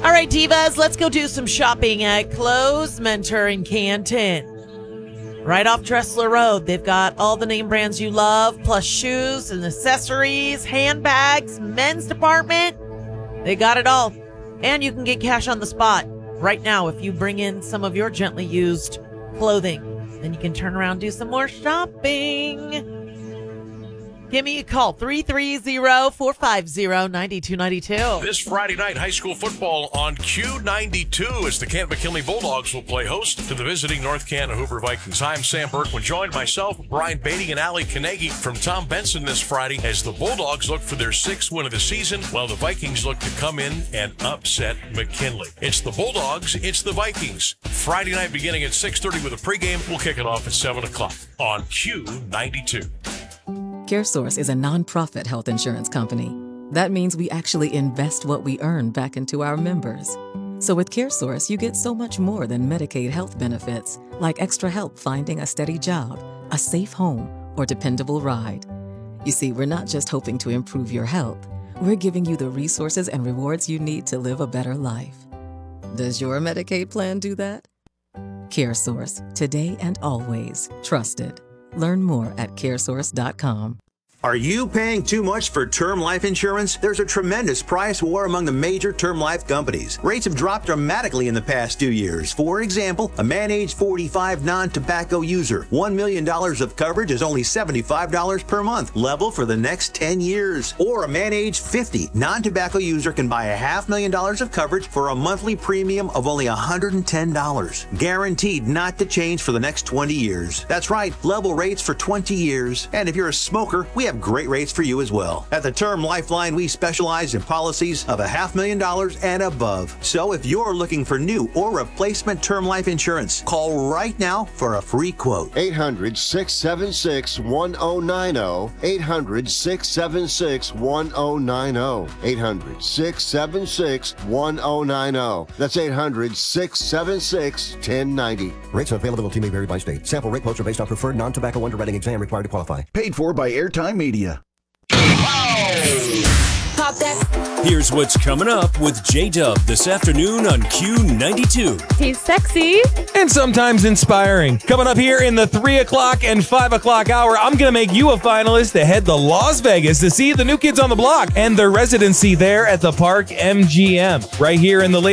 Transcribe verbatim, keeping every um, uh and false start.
All right, divas, let's go do some shopping at Clothes Mentor in Canton. Right off Dressler Road, they've got all the name brands you love, plus shoes and accessories, handbags, men's department. They got it all. And you can get cash on the spot right now if you bring in some of your gently used clothing. Then you can turn around and do some more shopping. Give me a call, three three zero, four five zero, nine two nine two. This Friday night, high school football on Q ninety-two as the Canton McKinley Bulldogs will play host to the visiting North Canton Hoover Vikings. I'm Sam Berkman, joined myself, Brian Beatty, and Allie Carnegie from Tom Benson this Friday as the Bulldogs look for their sixth win of the season, while the Vikings look to come in and upset McKinley. It's the Bulldogs, it's the Vikings. Friday night beginning at six thirty with a pregame. We'll kick it off at seven o'clock on Q ninety-two. CareSource is a nonprofit health insurance company. That means we actually invest what we earn back into our members. So with CareSource, you get so much more than Medicaid health benefits, like extra help finding a steady job, a safe home, or dependable ride. You see, we're not just hoping to improve your health. We're giving you the resources and rewards you need to live a better life. Does your Medicaid plan do that? CareSource, today and always. Trusted. Learn more at caresource dot com. Are you paying too much for term life insurance? There's a tremendous price war among the major term life companies. Rates have dropped dramatically in the past two years. For example, a man age forty-five non-tobacco user, one million dollars of coverage is only seventy-five dollars per month, level for the next ten years. Or a man age fifty non-tobacco user can buy a half million dollars of coverage for a monthly premium of only one hundred ten dollars. Guaranteed not to change for the next twenty years. That's right, level rates for twenty years. And if you're a smoker, we have great rates for you as well. At the Term Lifeline, we specialize in policies of a half million dollars and above. So if you're looking for new or replacement term life insurance, call right now for a free quote. eight hundred, six seven six, one zero nine zero. eight hundred, six seven six, one zero nine zero. eight hundred, six seven six, one zero nine zero. That's eight hundred, six seven six, one zero nine zero. Rates and availability may vary by state. Sample rate quotes are based on preferred non-tobacco underwriting exam required to qualify. Paid for by Airtime Media. Pop that. Here's what's coming up with J-Dub this afternoon on Q ninety-two. He's sexy. And sometimes inspiring. Coming up here in the three o'clock and five o'clock hour, I'm going to make you a finalist to head to Las Vegas to see the New Kids on the Block and their residency there at the Park M G M. Right here in the